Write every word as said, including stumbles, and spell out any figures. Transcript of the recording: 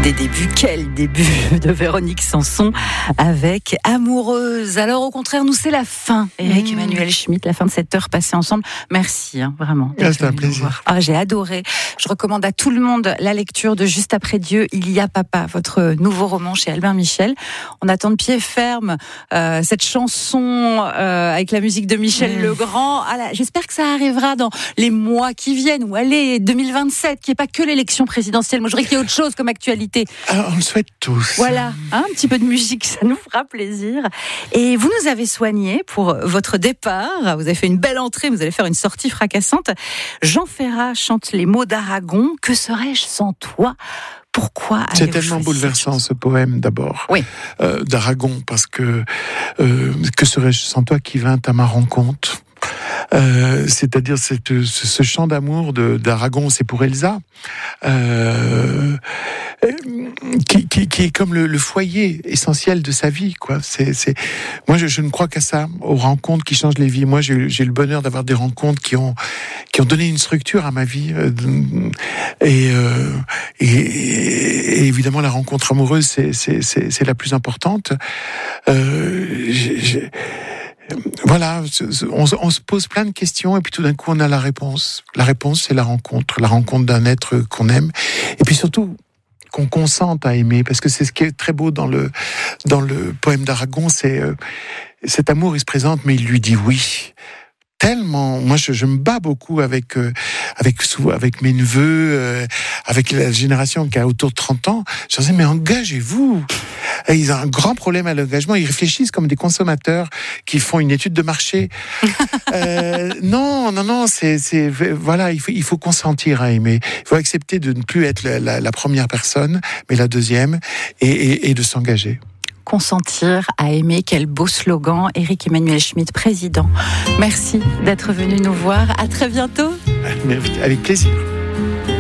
Des débuts, quel début de Véronique Sanson avec Amoureuse. Alors au contraire, nous c'est la fin. Éric mmh. Emmanuel Schmitt, la fin de cette heure passée ensemble. Merci, hein, vraiment. Ah, c'est un plaisir. Ah, j'ai adoré. Je recommande à tout le monde la lecture de Juste après Dieu, Il y a papa, votre nouveau roman chez Albin Michel. On attend de pied ferme euh, cette chanson euh, avec la musique de Michel mmh. Legrand. Ah là, j'espère que ça arrivera dans les mois qui viennent, ou allez, deux mille vingt-sept, qu'il n'y ait pas que l'élection présidentielle. Moi, je voudrais qu'il y ait autre chose comme actualité. Alors, on le souhaite tous. Voilà, hein, un petit peu de musique, ça nous fera plaisir. Et vous nous avez soignés pour votre départ. Vous avez fait une belle entrée, vous allez faire une sortie fracassante. Jean Ferrat chante les mots d'Aragon. Que serais-je sans toi ? Pourquoi ? C'est tellement bouleversant ce poème d'abord, oui. euh, d'Aragon, parce que euh, que serais-je sans toi qui vint à ma rencontre ? Euh, c'est-à-dire cette, ce, ce chant d'amour de, d'Aragon, c'est pour Elsa, euh, qui, qui, qui est comme le, le foyer essentiel de sa vie, quoi. C'est, c'est... Moi, je, je ne crois qu'à ça, aux rencontres qui changent les vies. Moi, j'ai, j'ai le bonheur d'avoir des rencontres qui ont, qui ont donné une structure à ma vie. Et, euh, et, et évidemment, la rencontre amoureuse, c'est, c'est, c'est, c'est la plus importante. Euh, j'ai, j'ai... Voilà, on, on se pose plein de questions et puis tout d'un coup on a la réponse. La réponse, c'est la rencontre, la rencontre d'un être qu'on aime, et puis surtout qu'on consente à aimer, parce que c'est ce qui est très beau dans le dans le poème d'Aragon, c'est euh, cet amour, il se présente, mais il lui dit oui. Tellement, moi je, je me bats beaucoup avec euh, avec avec mes neveux, euh, avec la génération qui a autour de trente ans. Je leur dis mais engagez-vous. Et ils ont un grand problème à l'engagement. Ils réfléchissent comme des consommateurs qui font une étude de marché. euh, non, non, non. C'est, c'est voilà. Il faut il faut consentir à aimer. Il faut accepter de ne plus être la, la, la première personne, mais la deuxième, et, et, et de s'engager. Consentir à aimer, quel beau slogan. Éric Emmanuel Schmitt, président. Merci d'être venu nous voir. À très bientôt. Avec plaisir.